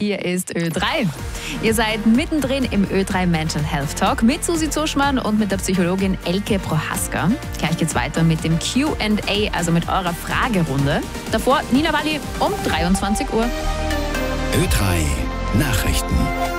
hier ist Ö3. Ihr seid mittendrin im Ö3 Mental Health Talk mit Susi Zuschmann und mit der Psychologin Elke Prohaska. Gleich geht's weiter mit dem Q&A, also mit eurer Fragerunde. Davor Nina Walli um 23 Uhr. Ö3 Nachrichten.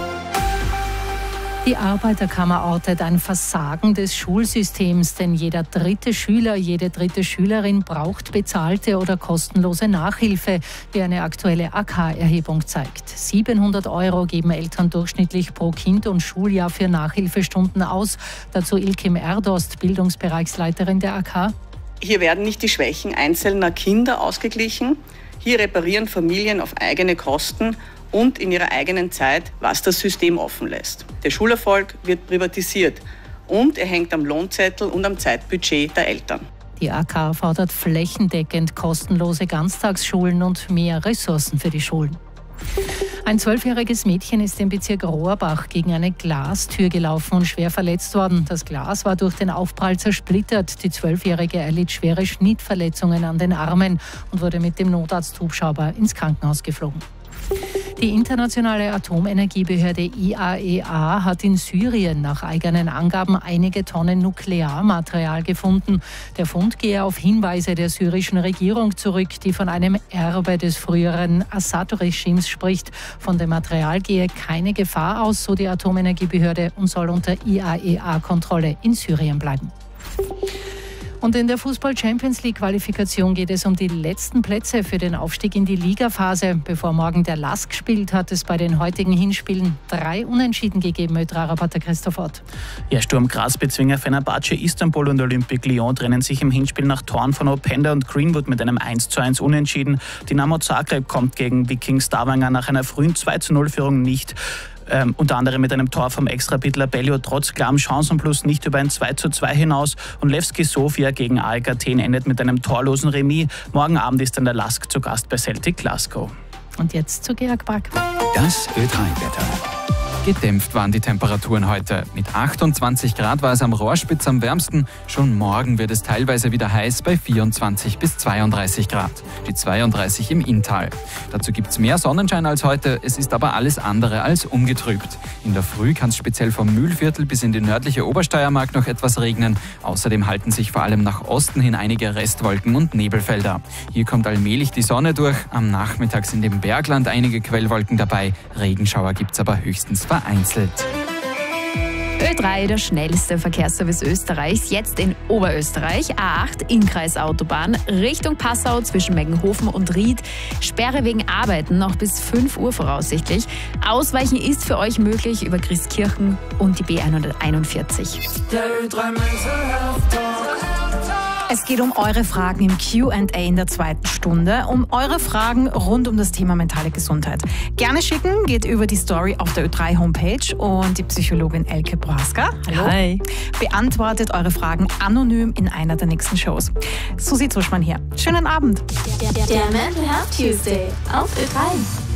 Die Arbeiterkammer ortet ein Versagen des Schulsystems, denn jeder dritte Schüler, jede dritte Schülerin braucht bezahlte oder kostenlose Nachhilfe, wie eine aktuelle AK-Erhebung zeigt. 700 € geben Eltern durchschnittlich pro Kind und Schuljahr für Nachhilfestunden aus. Dazu Ilkim Erdost, Bildungsbereichsleiterin der AK. Hier werden nicht die Schwächen einzelner Kinder ausgeglichen. Hier reparieren Familien auf eigene Kosten und in ihrer eigenen Zeit, was das System offen lässt. Der Schulerfolg wird privatisiert und er hängt am Lohnzettel und am Zeitbudget der Eltern. Die AK fordert flächendeckend kostenlose Ganztagsschulen und mehr Ressourcen für die Schulen. Ein 12-jähriges Mädchen ist im Bezirk Rohrbach gegen eine Glastür gelaufen und schwer verletzt worden. Das Glas war durch den Aufprall zersplittert. Die 12-jährige erlitt schwere Schnittverletzungen an den Armen und wurde mit dem Notarzthubschrauber ins Krankenhaus geflogen. Die internationale Atomenergiebehörde IAEA hat in Syrien nach eigenen Angaben einige Tonnen Nuklearmaterial gefunden. Der Fund gehe auf Hinweise der syrischen Regierung zurück, die von einem Erbe des früheren Assad-Regimes spricht. Von dem Material gehe keine Gefahr aus, so die Atomenergiebehörde, und soll unter IAEA-Kontrolle in Syrien bleiben. Und in der Fußball-Champions-League-Qualifikation geht es um die letzten Plätze für den Aufstieg in die Ligaphase. Bevor morgen der LASK spielt, hat es bei den heutigen Hinspielen 3 Unentschieden gegeben, Ö3-Reporter Christoph Ott. Ja, Sturm Graz bezwinger Fenerbahce, Istanbul und Olympique Lyon trennen sich im Hinspiel nach Toren von Openda und Greenwood mit einem 1:1 Unentschieden. Dynamo Zagreb kommt gegen Viking Stavanger nach einer frühen 2:0-Führung nicht. Unter anderem mit einem Tor vom Extra-Bittler Bellio trotz klarem Chancenplus nicht über ein 2:2 hinaus. Und Levski Sofia gegen AEK Athen endet mit einem torlosen Remis. Morgen Abend ist dann der LASK zu Gast bei Celtic Glasgow. Und jetzt zu Georg Brack. Das Ö3-Wetter. Gedämpft waren die Temperaturen heute. Mit 28 Grad war es am Rohrspitz am wärmsten. Schon morgen wird es teilweise wieder heiß bei 24 bis 32 Grad. Die 32 im Inntal. Dazu gibt es mehr Sonnenschein als heute. Es ist aber alles andere als ungetrübt. In der Früh kann es speziell vom Mühlviertel bis in die nördliche Obersteiermark noch etwas regnen. Außerdem halten sich vor allem nach Osten hin einige Restwolken und Nebelfelder. Hier kommt allmählich die Sonne durch. Am Nachmittag sind im Bergland einige Quellwolken dabei. Regenschauer gibt es aber höchstens vereinzelt. Ö3, der schnellste Verkehrsservice Österreichs, jetzt in Oberösterreich. A8, Innkreisautobahn, Richtung Passau zwischen Meggenhofen und Ried. Sperre wegen Arbeiten noch bis 5 Uhr voraussichtlich. Ausweichen ist für euch möglich über Christkirchen und die B141. Der Ö3 Mental Health Talk. Es geht um eure Fragen im Q&A in der zweiten Stunde, um eure Fragen rund um das Thema mentale Gesundheit. Gerne schicken, geht über die Story auf der Ö3 Homepage und die Psychologin Elke Prohaska, hallo, Hi. beantwortet eure Fragen anonym in einer der nächsten Shows. Susi Zuschmann hier. Schönen Abend. Der Mental Health Tuesday auf Ö3.